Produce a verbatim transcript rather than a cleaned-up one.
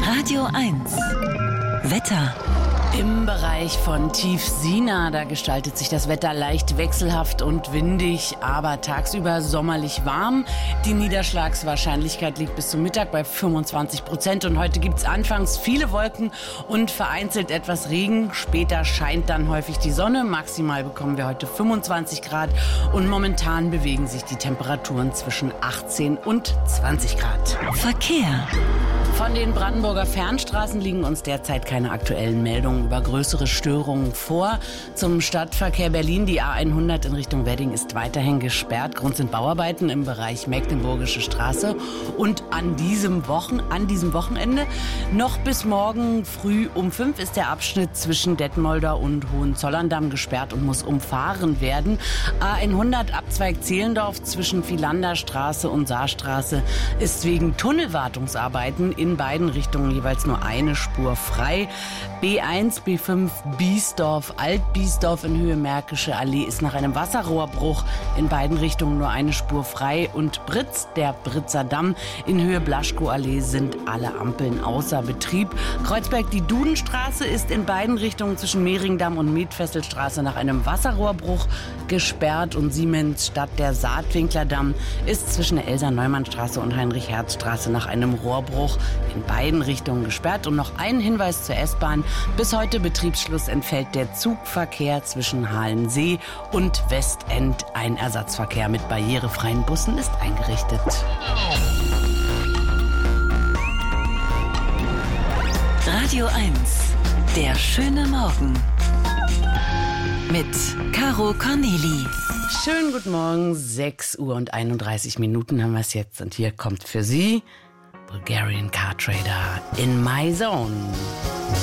Radio eins Wetter. Im Bereich von Tiefsina, da gestaltet sich das Wetter leicht wechselhaft und windig, aber tagsüber sommerlich warm. Die Niederschlagswahrscheinlichkeit liegt bis zum Mittag bei fünfundzwanzig Prozent und heute gibt es anfangs viele Wolken und vereinzelt etwas Regen. Später scheint dann häufig die Sonne. Maximal bekommen wir heute fünfundzwanzig Grad und momentan bewegen sich die Temperaturen zwischen achtzehn und zwanzig Grad. Verkehr. Von den Brandenburger Fernstraßen liegen uns derzeit keine aktuellen Meldungen über größere Störungen vor. Zum Stadtverkehr Berlin, die A hundert in Richtung Wedding ist weiterhin gesperrt. Grund sind Bauarbeiten im Bereich Mecklenburgische Straße. Und an diesem, Wochen, an diesem Wochenende noch bis morgen früh um fünf ist der Abschnitt zwischen Detmolder und Hohenzollern-Damm gesperrt und muss umfahren werden. A hundert Abzweig Zehlendorf zwischen Philanderstraße und Saarstraße ist wegen Tunnelwartungsarbeiten in beiden Richtungen jeweils nur eine Spur frei. B eins, B fünf, Biesdorf, Alt-Biesdorf in Höhe Märkische Allee ist nach einem Wasserrohrbruch in beiden Richtungen nur eine Spur frei. Und Britz, der Britzer Damm in Höhe Blaschko-Allee sind alle Ampeln außer Betrieb. Kreuzberg, die Dudenstraße ist in beiden Richtungen zwischen Mehringdamm und Mietfesselstraße nach einem Wasserrohrbruch gesperrt. Und Siemens Stadt, der Saatwinklerdamm ist zwischen der Elsa-Neumann-Straße und Heinrich-Herz-Straße nach einem Rohrbruch in beiden Richtungen gesperrt. Und noch ein Hinweis zur S-Bahn. Bis heute Betriebsschluss entfällt der Zugverkehr zwischen Halensee und Westend. Ein Ersatzverkehr mit barrierefreien Bussen ist eingerichtet. Radio eins, der schöne Morgen. Mit Caro Corneli. Schönen guten Morgen, sechs Uhr und einunddreißig Minuten haben wir es jetzt. Und hier kommt für Sie Bulgarian Car Trader in My Zone.